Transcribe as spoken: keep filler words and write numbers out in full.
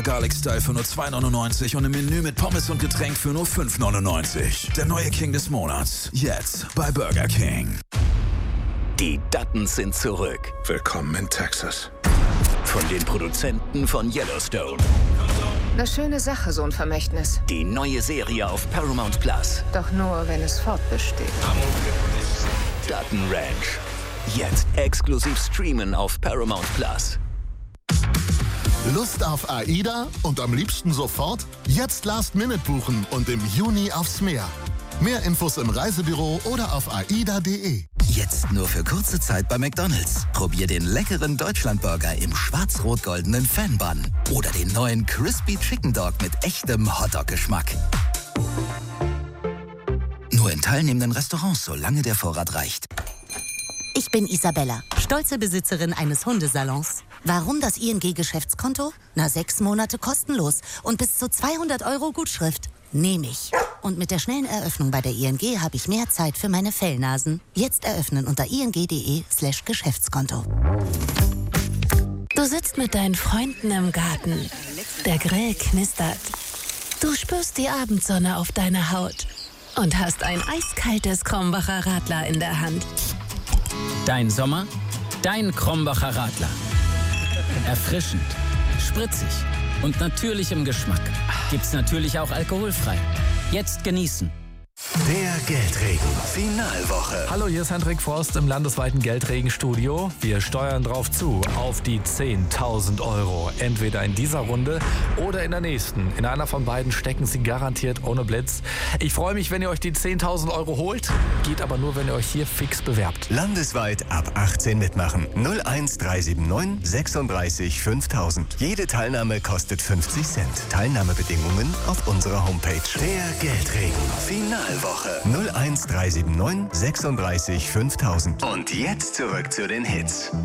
Garlic Style für nur zwei neunundneunzig und im Menü mit Pommes und Getränk für nur fünf neunundneunzig. Der neue King des Monats. Jetzt bei Burger King. Die Duttons sind zurück. Willkommen in Texas. Von den Produzenten von Yellowstone. Eine schöne Sache, so ein Vermächtnis. Die neue Serie auf Paramount Plus. Doch nur, wenn es fortbesteht. Dutton Ranch. Jetzt exklusiv streamen auf Paramount Plus. Lust auf AIDA und am liebsten sofort? Jetzt Last Minute buchen und im Juni aufs Meer. Mehr Infos im Reisebüro oder auf aida punkt de. Jetzt nur für kurze Zeit bei McDonald's. Probier den leckeren Deutschlandburger im schwarz-rot-goldenen Fan-Bun. Oder den neuen Crispy Chicken Dog mit echtem Hotdog-Geschmack. Nur in teilnehmenden Restaurants, solange der Vorrat reicht. Ich bin Isabella, stolze Besitzerin eines Hundesalons. Warum das I N G-Geschäftskonto? Na, sechs Monate kostenlos und bis zu zweihundert Euro Gutschrift. Nehme ich. Und mit der schnellen Eröffnung bei der I N G habe ich mehr Zeit für meine Fellnasen. Jetzt eröffnen unter ing punkt de slash Geschäftskonto. Du sitzt mit deinen Freunden im Garten. Der Grill knistert. Du spürst die Abendsonne auf deiner Haut und hast ein eiskaltes Krombacher Radler in der Hand. Dein Sommer, dein Krombacher Radler. Erfrischend, spritzig und natürlich im Geschmack. Gibt's natürlich auch alkoholfrei. Jetzt genießen. Der Geldregen. Finalwoche. Hallo, hier ist Hendrik Frost im landesweiten Geldregenstudio. Wir steuern drauf zu, auf die zehntausend Euro. Entweder in dieser Runde oder in der nächsten. In einer von beiden stecken sie garantiert ohne Blitz. Ich freue mich, wenn ihr euch die zehntausend Euro holt. Geht aber nur, wenn ihr euch hier fix bewerbt. Landesweit ab achtzehn mitmachen. null eins drei sieben neun sechsunddreißig fünftausend. Jede Teilnahme kostet fünfzig Cent. Teilnahmebedingungen auf unserer Homepage. Der Geldregen. Finalwoche. null eins drei sieben neun sechsunddreißig fünftausend. Und jetzt zurück zu den Hits.